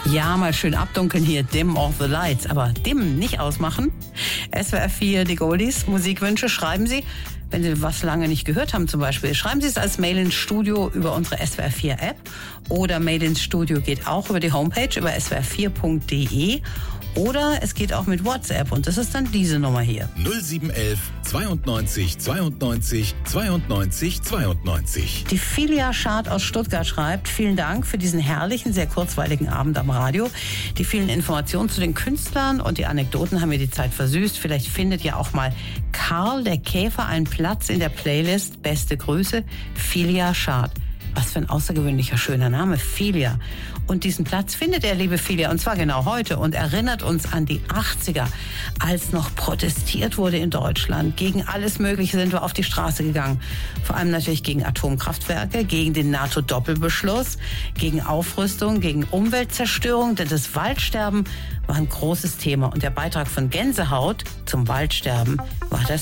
Ja, mal schön abdunkeln hier, dim all the lights. Aber dim nicht ausmachen. SWR 4, die Goldies, Musikwünsche schreiben Sie. Wenn Sie was lange nicht gehört haben zum Beispiel, schreiben Sie es als Mail ins Studio über unsere SWR 4 App. Oder Mail ins Studio geht auch über die Homepage, über swr4.de. Oder es geht auch mit WhatsApp und das ist dann diese Nummer hier. 0711 92 92 92 92. Die Filia Schad aus Stuttgart schreibt, vielen Dank für diesen herrlichen, sehr kurzweiligen Abend am Radio. Die vielen Informationen zu den Künstlern und die Anekdoten haben mir die Zeit versüßt. Vielleicht findet ja auch mal Karl der Käfer einen Platz in der Playlist. Beste Grüße, Filia Schad. Was für ein außergewöhnlicher, schöner Name, Filia. Und diesen Platz findet er, liebe Filia, und zwar genau heute und erinnert uns an die 80er, als noch protestiert wurde in Deutschland. Gegen alles Mögliche sind wir auf die Straße gegangen. Vor allem natürlich gegen Atomkraftwerke, gegen den NATO-Doppelbeschluss, gegen Aufrüstung, gegen Umweltzerstörung, denn das Waldsterben war ein großes Thema. Und der Beitrag von Gänsehaut zum Waldsterben war das